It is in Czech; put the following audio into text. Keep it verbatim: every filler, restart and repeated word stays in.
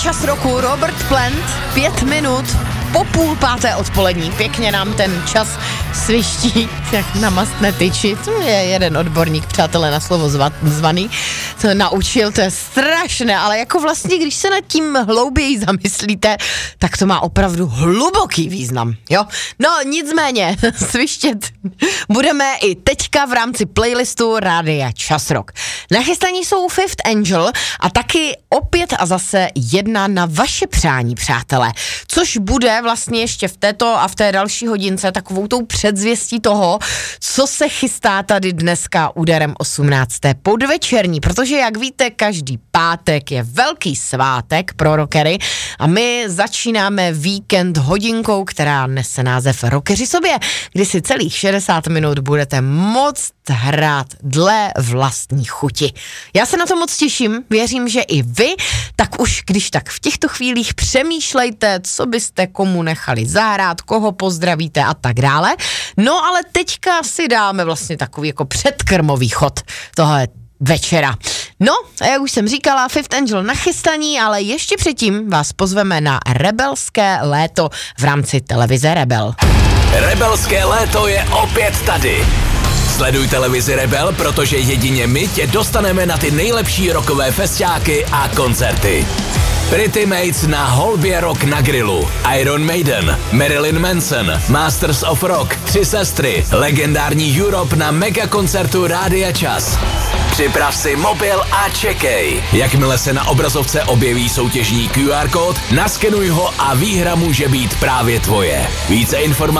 Čas roku, Robert Plant, pět minut po půl páté odpolední. Pěkně nám ten čas sviští, jak na mastné tyči. To je jeden odborník, přátelé, na slovo zva, zvaný, to naučil, to je strašné, ale jako vlastně, když se nad tím hlouběji zamyslíte, tak to má opravdu hluboký význam, jo? No, nicméně, svištět budeme i teďka v rámci playlistu Rádia Čas Rok. Nachystaní jsou Fifth Angel a taky opět a zase jedna na vaše přání, přátelé, což bude vlastně ještě v této a v té další hodince takovou tou předzvěstí toho, co se chystá tady dneska úderem osmnácté podvečerní, protože jak víte, každý pátek je velký svátek pro rockery a my začínáme víkend hodinkou, která nese název Rockeři sobě, kdy si celých šedesát minut budete moct hrát dle vlastní chuti. Já se na to moc těším, věřím, že i vy, tak už když tak v těchto chvílích přemýšlejte, co byste komu nechali zahrát, koho pozdravíte a tak dále. No ale teďka si dáme vlastně takový jako předkrmový chod tohle večera. No, a jak už jsem říkala, Fifth Angel nachystaní, ale ještě předtím vás pozveme na rebelské léto v rámci televize Rebel. Rebelské léto je opět tady. Sleduj televizi Rebel, protože jedině my tě dostaneme na ty nejlepší rockové festiáky a koncerty. Pretty Mates na Holbě Rock na grilu, Iron Maiden, Marilyn Manson, Masters of Rock, Tři sestry, legendární Europe na megakoncertu Rádia Čas. Připrav si mobil a čekej. Jakmile se na obrazovce objeví soutěžní Q R kód, naskenuj ho a výhra může být právě tvoje. Více informací